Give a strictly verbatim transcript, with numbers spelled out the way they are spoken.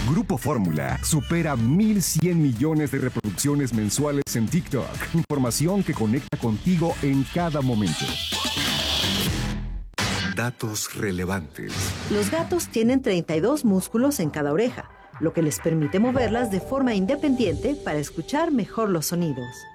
Grupo Fórmula supera mil cien millones de reproducciones mensuales en TikTok. Información que conecta contigo en cada momento. Datos relevantes. Los gatos tienen treinta y dos músculos en cada oreja, lo que les permite moverlas de forma independiente para escuchar mejor los sonidos.